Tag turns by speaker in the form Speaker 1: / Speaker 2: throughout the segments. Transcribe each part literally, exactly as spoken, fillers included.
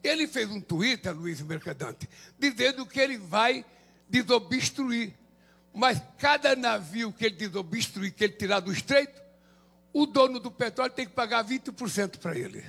Speaker 1: Ele fez um Twitter, Luiz Mercadante, dizendo que ele vai desobstruir. Mas cada navio que ele desobstruir, que ele tirar do estreito, o dono do petróleo tem que pagar vinte por cento para ele.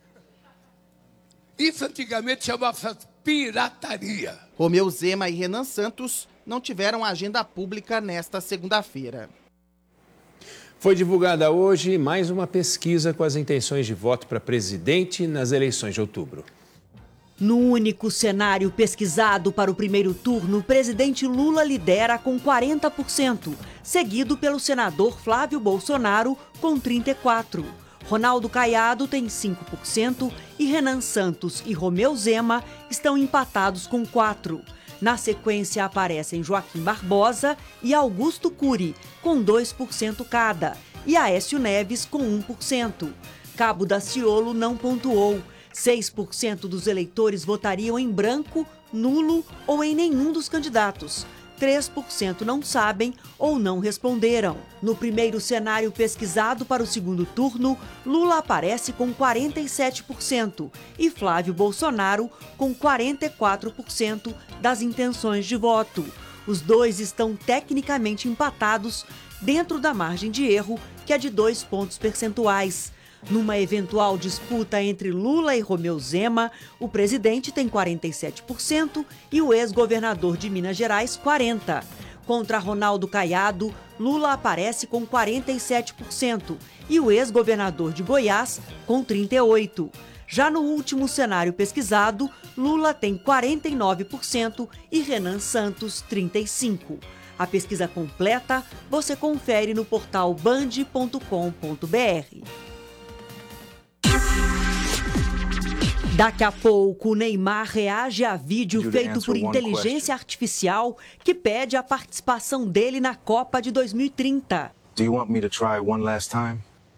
Speaker 1: Isso antigamente chamava-se pirataria.
Speaker 2: Romeu Zema e Renan Santos não tiveram agenda pública nesta segunda-feira.
Speaker 3: Foi divulgada hoje mais uma pesquisa com as intenções de voto para presidente nas eleições de outubro.
Speaker 4: No único cenário pesquisado para o primeiro turno, o presidente Lula lidera com quarenta por cento, seguido pelo senador Flávio Bolsonaro com trinta e quatro por cento. Ronaldo Caiado tem cinco por cento e Renan Santos e Romeu Zema estão empatados com quatro por cento. Na sequência aparecem Joaquim Barbosa e Augusto Cury, com dois por cento cada, e Aécio Neves com um por cento. Cabo Daciolo não pontuou. seis por cento dos eleitores votariam em branco, nulo ou em nenhum dos candidatos. três por cento não sabem ou não responderam. No primeiro cenário pesquisado para o segundo turno, Lula aparece com quarenta e sete por cento e Flávio Bolsonaro com quarenta e quatro por cento das intenções de voto. Os dois estão tecnicamente empatados dentro da margem de erro, que é de dois pontos percentuais. Numa eventual disputa entre Lula e Romeu Zema, o presidente tem quarenta e sete por cento e o ex-governador de Minas Gerais, quarenta por cento. Contra Ronaldo Caiado, Lula aparece com quarenta e sete por cento e o ex-governador de Goiás com trinta e oito por cento. Já no último cenário pesquisado, Lula tem quarenta e nove por cento e Renan Santos trinta e cinco por cento. A pesquisa completa você confere no portal band ponto com ponto br. Daqui a pouco, o Neymar reage a vídeo feito por inteligência artificial que pede a participação dele na Copa de dois mil e trinta.
Speaker 5: Do you want me to try one last time?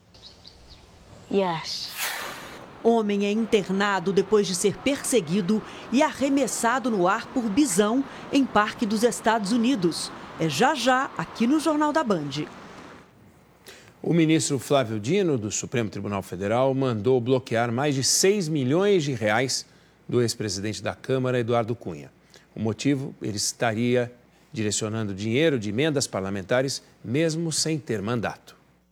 Speaker 6: Yes.
Speaker 4: Homem é internado depois de ser perseguido e arremessado no ar por bisão em Parque dos Estados Unidos. É já já aqui no Jornal da Band.
Speaker 3: O ministro Flávio Dino, do Supremo Tribunal Federal, mandou bloquear mais de seis milhões de reais do ex-presidente da Câmara, Eduardo Cunha. O motivo, ele estaria direcionando dinheiro de emendas parlamentares, mesmo sem ter mandato.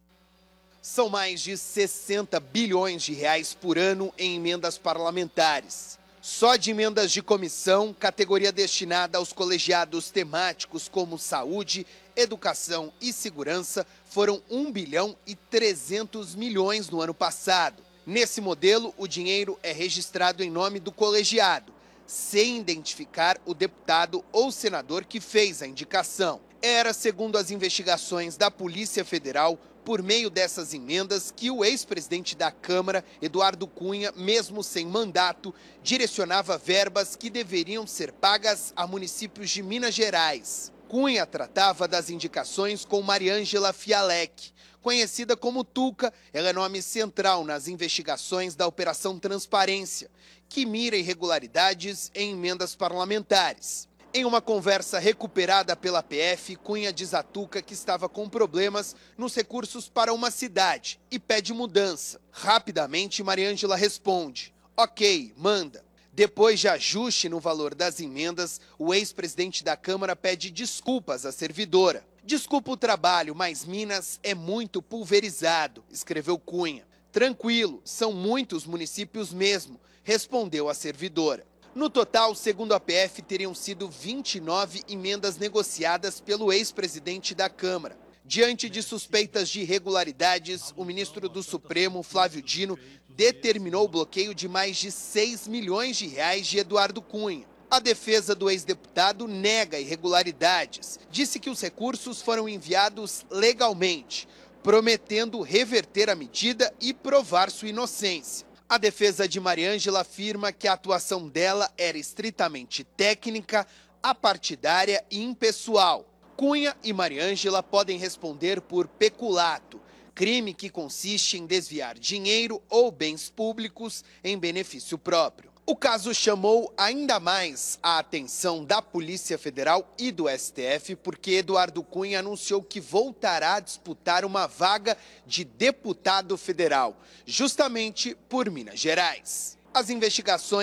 Speaker 7: São mais de sessenta bilhões de reais por ano em emendas parlamentares. Só de emendas de comissão, categoria destinada aos colegiados temáticos como saúde, educação e segurança, foram um bilhão e trezentos milhões no ano passado. Nesse modelo, o dinheiro é registrado em nome do colegiado, sem identificar o deputado ou senador que fez a indicação. Era, segundo as investigações da Polícia Federal, por meio dessas emendas que o ex-presidente da Câmara, Eduardo Cunha, mesmo sem mandato, direcionava verbas que deveriam ser pagas a municípios de Minas Gerais. Cunha tratava das indicações com Mariângela Fialec. Conhecida como Tuca, ela é nome central nas investigações da Operação Transparência, que mira irregularidades em emendas parlamentares. Em uma conversa recuperada pela P F, Cunha diz a Tuca que estava com problemas nos recursos para uma cidade e pede mudança. Rapidamente, Mariângela responde: ok, manda. Depois de ajuste no valor das emendas, o ex-presidente da Câmara pede desculpas à servidora. Desculpa o trabalho, mas Minas é muito pulverizado, escreveu Cunha. Tranquilo, são muitos municípios mesmo, respondeu a servidora. No total, segundo a P F, teriam sido vinte e nove emendas negociadas pelo ex-presidente da Câmara. Diante de suspeitas de irregularidades, o ministro do Supremo, Flávio Dino, determinou o bloqueio de mais de seis milhões de reais de Eduardo Cunha. A defesa do ex-deputado nega irregularidades. Disse que os recursos foram enviados legalmente, prometendo reverter a medida e provar sua inocência. A defesa de Mariângela afirma que a atuação dela era estritamente técnica, apartidária e impessoal. Cunha e Mariângela podem responder por peculato, crime que consiste em desviar dinheiro ou bens públicos em benefício próprio. O caso chamou ainda mais a atenção da Polícia Federal e do S T F porque Eduardo Cunha anunciou que voltará a disputar uma vaga de deputado federal, justamente por Minas Gerais. As investigações